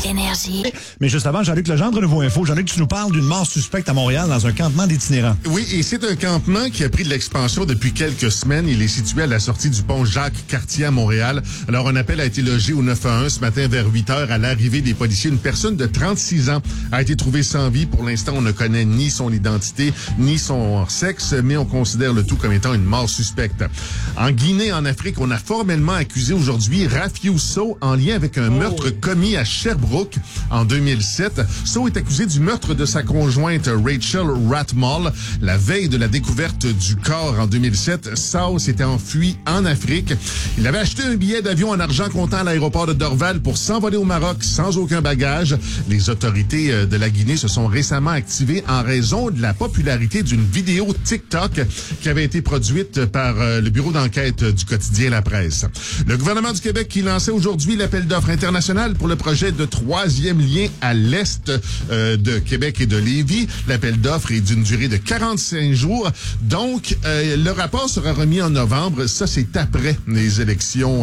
Énergie. Mais juste avant, Jean-Luc Legendre, Nouveau Info. Jean-Luc, tu nous parles d'une mort suspecte à Montréal dans un campement d'itinérants. Oui, et c'est un campement qui a pris de l'expansion depuis quelques semaines. Il est situé à la sortie du pont Jacques-Cartier à Montréal. Alors, un appel a été logé au 911 ce matin vers 8 heures à l'arrivée des policiers. Une personne de 36 ans a été trouvée sans vie. Pour l'instant, on ne connaît ni son identité, ni son sexe, mais on considère le tout comme étant une mort suspecte. En Guinée, en Afrique, on a formellement accusé aujourd'hui Rafiou Sow en lien avec un meurtre commis à Sherbrooke en 2007. Sow est accusé du meurtre de sa conjointe Rachel Ratmall. La veille de la découverte du corps en 2007, Sow s'était enfui en Afrique. Il avait acheté un billet d'avion en argent comptant à l'aéroport de Dorval pour s'envoler au Maroc sans aucun bagage. Les autorités de la Guinée se sont récemment activées en raison de la popularité d'une vidéo TikTok qui avait été produite par le bureau d'enquête du quotidien La Presse. Le gouvernement du Québec qui lançait aujourd'hui l'appel d'offres international pour le projet de troisième lien à l'est de Québec et de Lévis. L'appel d'offres est d'une durée de 45 jours. Donc, le rapport sera remis en novembre. Ça, c'est après les élections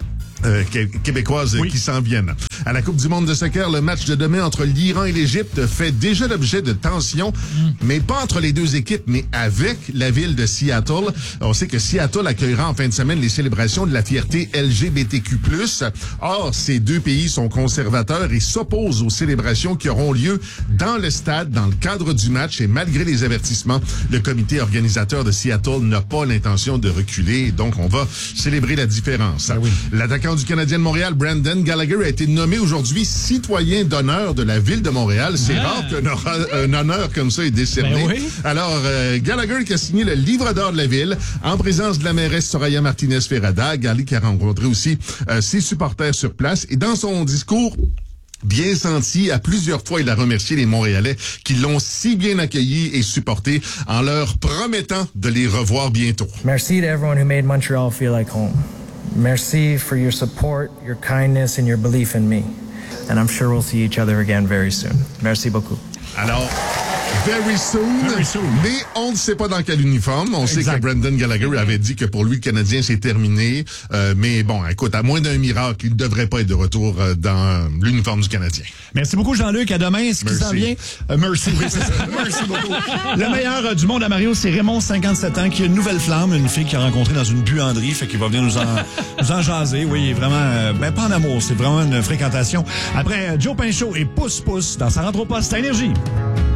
québécoises qui s'en viennent. À la Coupe du monde de soccer, le match de demain entre l'Iran et l'Égypte fait déjà l'objet de tensions, mais pas entre les deux équipes, mais avec la ville de Seattle. On sait que Seattle accueillera en fin de semaine les célébrations de la fierté LGBTQ+. Or, ces deux pays sont conservateurs et s'opposent aux célébrations qui auront lieu dans le stade, dans le cadre du match, et malgré les avertissements, le comité organisateur de Seattle n'a pas l'intention de reculer, donc on va célébrer la différence. L'attaquant du Canadien de Montréal, Brendan Gallagher, a été nommé aujourd'hui citoyen d'honneur de la ville de Montréal. C'est rare qu'un honneur comme ça est décerné. Alors, Gallagher qui a signé le livre d'or de la ville en présence de la mairesse Soraya Martinez-Ferrada. Gali qui a rencontré aussi ses supporters sur place. Et dans son discours bien senti, à plusieurs fois, il a remercié les Montréalais qui l'ont si bien accueilli et supporté en leur promettant de les revoir bientôt. Merci to everyone who made Montreal feel like home. Merci for your support, your kindness, and your belief in me. And I'm sure we'll see each other again very soon. Merci beaucoup. Alors, very soon. Mais on ne sait pas dans quel uniforme. On sait que Brendan Gallagher avait dit que pour lui, le Canadien, c'est terminé. Mais bon, écoute, à moins d'un miracle, il ne devrait pas être de retour dans l'uniforme du Canadien. Merci beaucoup, Jean-Luc. À demain. Ce qui s'en vient. Merci. Oui, c'est ça. Merci beaucoup. Le meilleur du monde à Mario, c'est Raymond, 57 ans, qui a une nouvelle flamme, une fille qu'il a rencontrée dans une buanderie. Fait qu'il va venir nous en jaser. Oui, il est vraiment, pas en amour. C'est vraiment une fréquentation. Après, Joe Pinchot et Pousse Pousse dans sa rentre au poste à Énergie.